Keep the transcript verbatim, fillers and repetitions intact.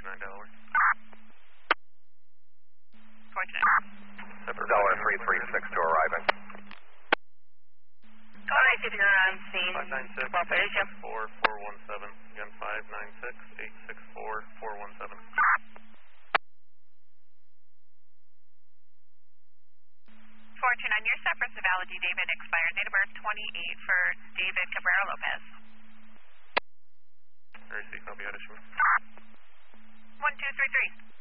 two nine Delaware. four two nine. Delaware three three six two arriving. All right, if you're on scene, five nine six, eight six four, four one seven. Again, five nine six, eight six four, four one seven. four two nine, your Cypress Valley David expired. Date of birth twenty-eight for David Cabrera Lopez. Very safe, I'll be out of shoot. one two three three.